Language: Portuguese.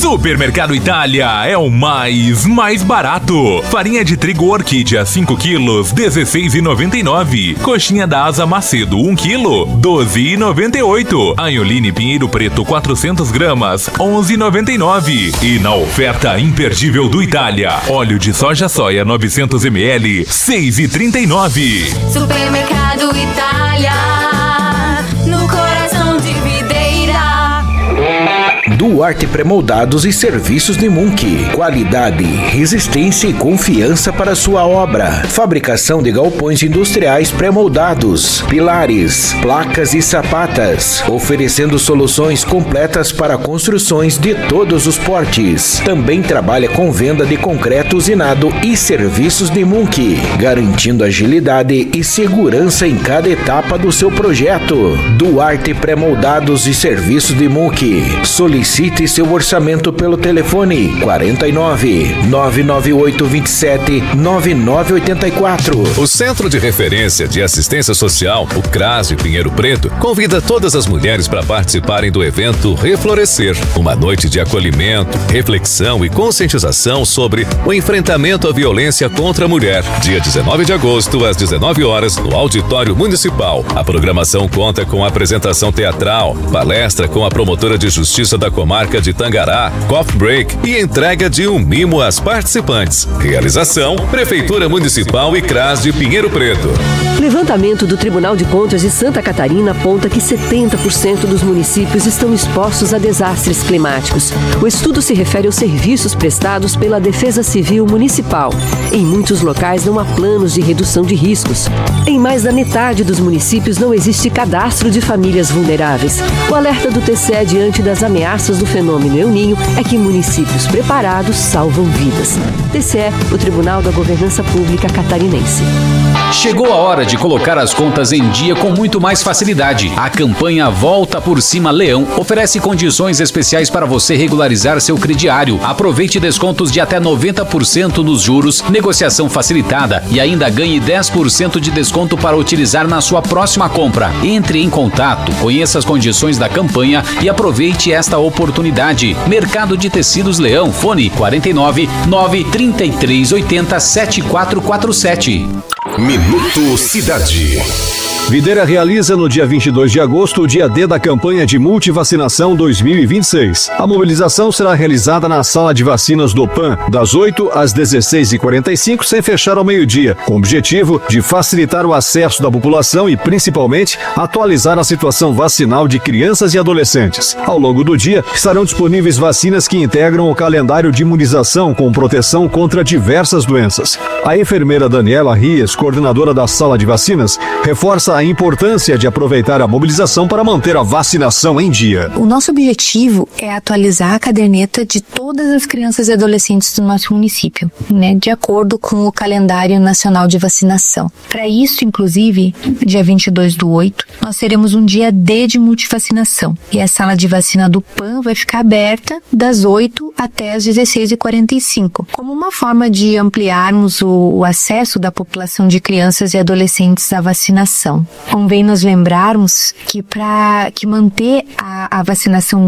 Supermercado Itália é o mais barato. Farinha de trigo Orquídea 5 quilos, R$16,99. Coxinha da Asa Macedo 1 quilo, R$12,98. Anholine Pinheiro Preto 400 gramas, R$11,99. E na oferta imperdível do Itália, óleo de soja soia 900 ml, R$6,39. Supermercado Itália, no coração de Videira. Duarte Pré-Moldados e Serviços de Munk. Qualidade, resistência e confiança para sua obra. Fabricação de galpões industriais pré-moldados, pilares, placas e sapatas. Oferecendo soluções completas para construções de todos os portes. Também trabalha com venda de concreto usinado e serviços de Munk, garantindo agilidade e segurança em cada etapa do seu projeto. Duarte Pré-Moldados e Serviços de Munk. Solicite seu orçamento pelo telefone 49 998 27 9984. O Centro de Referência de Assistência Social, o CRAS de Pinheiro Preto, convida todas as mulheres para participarem do evento Reflorescer, uma noite de acolhimento, reflexão e conscientização sobre o enfrentamento à violência contra a mulher. Dia 19 de agosto, às 19 horas, no Auditório Municipal. A programação conta com apresentação teatral, palestra com a promotora de justiça da comarca de Tangará, coffee break e entrega de um mimo às participantes. Realização: Prefeitura Municipal e CRAS de Pinheiro Preto. Levantamento do Tribunal de Contas de Santa Catarina aponta que 70% dos municípios estão expostos a desastres climáticos. O estudo se refere aos serviços prestados pela Defesa Civil Municipal. Em muitos locais não há planos de redução de riscos. Em mais da metade dos municípios não existe cadastro de famílias vulneráveis. O alerta do TCE diante das ameaças do fenômeno El Niño é que municípios preparados salvam vidas. TCE, o Tribunal da Governança Pública Catarinense. Chegou a hora de colocar as contas em dia com muito mais facilidade. A campanha Volta por Cima Leão oferece condições especiais para você regularizar seu crediário. Aproveite descontos de até 90% nos juros, negociação facilitada e ainda ganhe 10% de desconto para utilizar na sua próxima compra. Entre em contato, conheça as condições da campanha e aproveite esta oportunidade. Mercado de Tecidos Leão, fone 49 933 80 7447. Minuto Cidade. Videira realiza no dia 22 de agosto o dia D da campanha de multivacinação 2026. A mobilização será realizada na sala de vacinas do PAN, das 8 às 16h45, sem fechar ao meio-dia, com o objetivo de facilitar o acesso da população e, principalmente, atualizar a situação vacinal de crianças e adolescentes. Ao longo do dia, estarão disponíveis vacinas que integram o calendário de imunização com proteção contra diversas doenças. A enfermeira Daniela Rias, coordenadora da sala de vacinas, reforça a importância de aproveitar a mobilização para manter a vacinação em dia. O nosso objetivo é atualizar a caderneta de todas as crianças e adolescentes do nosso município, de acordo com o calendário nacional de vacinação. Para isso, inclusive, dia 22/8, nós teremos um dia D de multivacinação. E a sala de vacina do PAN vai ficar aberta das 8 até as 16h45, como uma forma de ampliarmos o acesso da população de crianças e adolescentes à vacinação. Convém nos lembrarmos que para manter a vacinação